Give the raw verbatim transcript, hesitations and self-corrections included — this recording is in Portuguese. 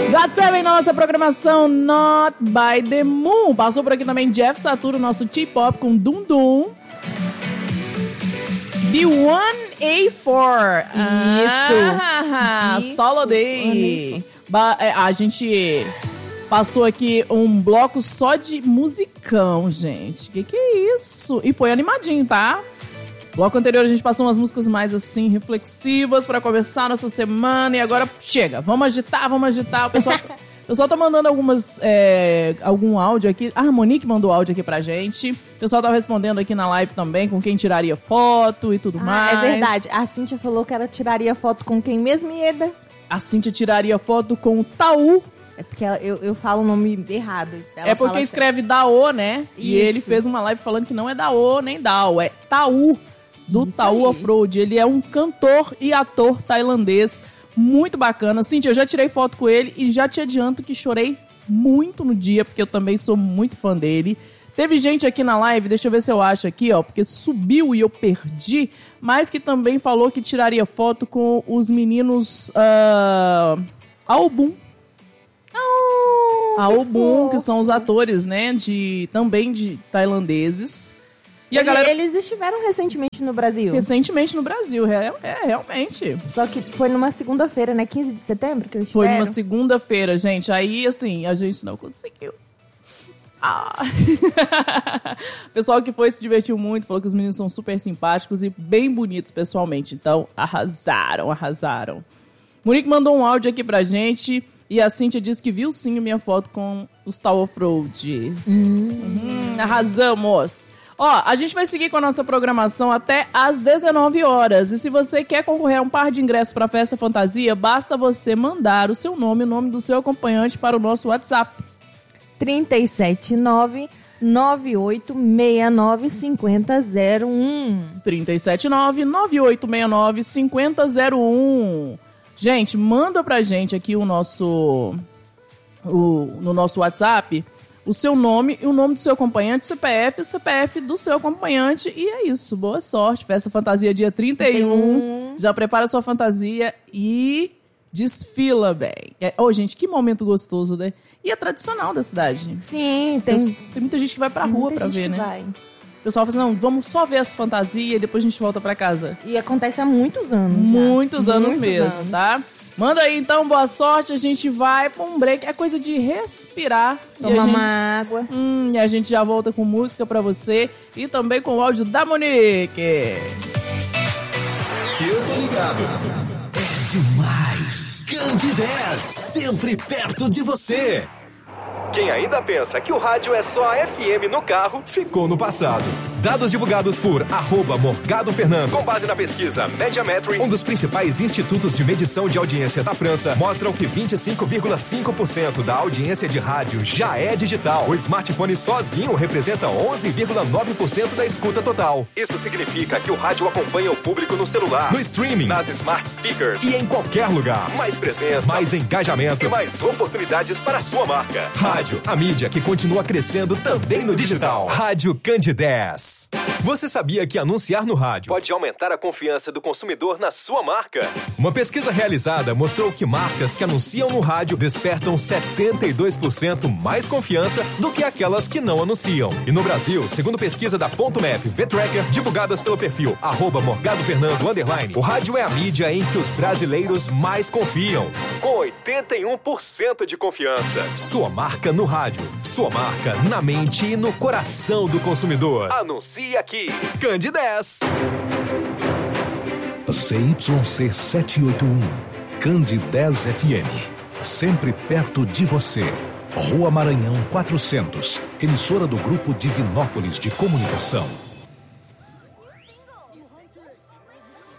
God Seven na nossa programação Not by the Moon. Passou por aqui também Jeff Saturno, nosso T-pop com Dum Dum. B um A quatro. Isso. Ah, Solo Day. Ba- é, a gente passou aqui um bloco só de musicão, gente. Que que é isso? E foi animadinho, tá? Bloco anterior a gente passou umas músicas mais assim, reflexivas pra começar nossa semana. E agora chega, vamos agitar, vamos agitar. O pessoal, o pessoal tá mandando algumas, é, algum áudio aqui. Ah, a Monique mandou áudio aqui pra gente. O pessoal tá respondendo aqui na live também com quem tiraria foto e tudo Ah, mais. é verdade. A Cíntia falou que ela tiraria foto com quem mesmo, Ieda? A Cíntia tiraria foto com o Taú. É porque ela- eu, eu falo o nome errado. Ela É porque fala escreve Daô, né? E Isso. ele fez uma live falando que não é Daô nem Dao, é Taú, do Isso Taú aí. Offroad. Ele é um cantor e ator tailandês muito bacana. Cíntia, eu já tirei foto com ele e já te adianto que chorei muito no dia, porque eu também sou muito fã dele. Teve gente aqui na live, deixa eu ver se eu acho aqui, ó, porque subiu e eu perdi, mas que também falou que tiraria foto com os meninos uh, Album. Oh, A que Obum, que fofo. são os atores, né, de, também de tailandeses. E a Ele- galera, Eles estiveram recentemente no Brasil. recentemente no Brasil, é, é, realmente. Só que foi numa segunda-feira, né? quinze de setembro que eles Foi estiveram. numa segunda-feira, gente. Aí, assim, a gente não conseguiu. Ah. O pessoal que foi se divertiu muito, falou que os meninos são super simpáticos e bem bonitos pessoalmente. Então, arrasaram, arrasaram. Monique mandou um áudio aqui pra gente e a Cíntia disse que viu sim a minha foto com os Tal Offroad. Hum, arrasamos! Ó, a gente vai seguir com a nossa programação até às dezenove horas. E se você quer concorrer a um par de ingressos para a Festa Fantasia, basta você mandar o seu nome e o nome do seu acompanhante para o nosso WhatsApp. três sete nove, nove oito seis nove, cinco zero zero um. três sete nove, nove oito seis nove, cinco zero zero um. Gente, manda pra gente aqui o nosso o, no nosso WhatsApp o seu nome e o nome do seu acompanhante, o C P F, o C P F do seu acompanhante. E é isso, boa sorte. Festa Fantasia dia trinta e um. Já prepara sua fantasia e desfila bem. É, oh, gente, que momento gostoso, né? E é tradicional da cidade. Sim, tem, Tem, tem muita gente que vai pra rua muita pra gente ver, que né? vai. O pessoal fala assim, não, vamos só ver as fantasias e depois a gente volta pra casa. E acontece há muitos anos. já. Muitos anos Muitos mesmo, anos. tá? Manda aí então, boa sorte. A gente vai pra um break. É coisa de respirar. E a Tomar gente- uma água. Hum, e a gente já volta com música pra você e também com o áudio da Monique. Eu tô ligado. É demais. Candidez, sempre perto de você. Quem ainda pensa que o rádio é só F M no carro, Ficou no passado. Dados divulgados por arroba Morgado Fernando. com base na pesquisa Mediametry, Um dos principais institutos de medição de audiência da França mostram que vinte e cinco vírgula cinco por cento da audiência de rádio já é digital. O smartphone sozinho representa onze vírgula nove por cento da escuta total. isso significa que o rádio acompanha o público no celular, No streaming nas smart speakers, e em qualquer lugar. mais presença, Mais engajamento. e mais oportunidades para a sua marca. Rádio, a mídia que continua crescendo também no digital. Rádio Candidez. Você sabia que anunciar no rádio Pode aumentar a confiança do consumidor na sua marca. Uma pesquisa realizada mostrou que marcas que anunciam no rádio despertam setenta e dois por cento mais confiança do que aquelas que não anunciam. E no Brasil, segundo pesquisa da Ponto Map V-Tracker, divulgadas pelo perfil arroba Morgado Fernando underline, o rádio é a mídia em que os brasileiros mais confiam. Com oitenta e um por cento de confiança. Sua marca no rádio, sua marca na mente e no coração do consumidor. Anuncie aqui. Candidez. C Y C setecentos e oitenta e um, Candidez F M, sempre perto de você. Rua Maranhão quatrocentos, emissora do Grupo Divinópolis de Comunicação.